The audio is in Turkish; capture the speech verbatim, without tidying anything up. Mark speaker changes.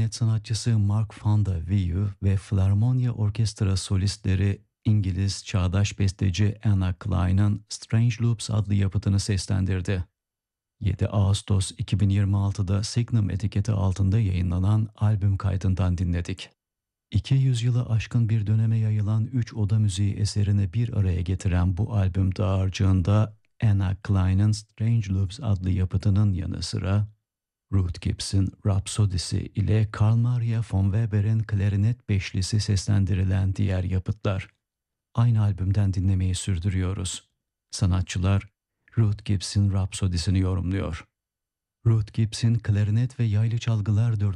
Speaker 1: klarnet sanatçısı Mark van der Weyden ve Filarmonia Orkestra solistleri İngiliz çağdaş besteci Anna Klein'ın Strange Loops adlı yapıtını seslendirdi. yedi Ağustos iki bin yirmi altıda Signum etiketi altında yayınlanan albüm kaydından dinledik. İki yüzyılı aşkın bir döneme yayılan üç oda müziği eserini bir araya getiren bu albüm dağarcığında Anna Klein'ın Strange Loops adlı yapıtının yanı sıra Ruth Gibbs'in Rhapsody'si ile Carl Maria von Weber'in Klarinet Beşlisi seslendirilen diğer yapıtlar. Aynı albümden dinlemeyi sürdürüyoruz. Sanatçılar Ruth Gibbs'in Rhapsody'sini yorumluyor. Ruth Gibbs'in klarinet ve yaylı çalgılar